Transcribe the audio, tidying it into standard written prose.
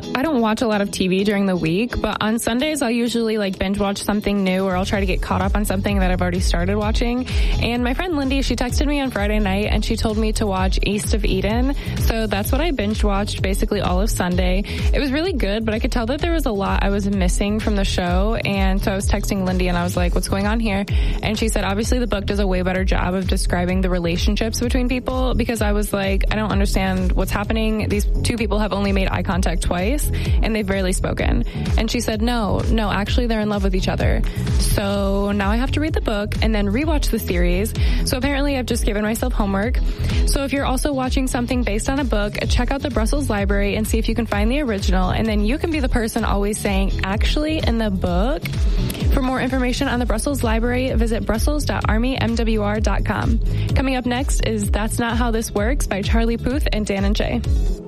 I don't watch a lot of TV during the week, but on Sundays I'll usually like binge watch something new, or I'll try to get caught up on something that I've already started watching. And my friend Lindy, she texted me on Friday night and she told me to watch East of Eden. So that's what I binge watched basically all of Sunday. It was really good, but I could tell that there was a lot I was missing from the show. And so I was texting Lindy and I was like, what's going on here? And she said, obviously the book does a way better job of describing the relationships between people, because I was like, I don't understand what's happening. These two people have only made eye contact twice and they've barely spoken. And she said, no, actually they're in love with each other. So now I have to read the book and then rewatch the series. So apparently I've just given myself homework. So if you're also watching something based on a book, check out the Brussels Library and see if you can find the original. And then you can be the person always saying, actually in the book. For more information on the Brussels Library, visit brussels.armymwr.com. Coming up next is That's Not How This Works by Charlie Puth and Dan and Shay.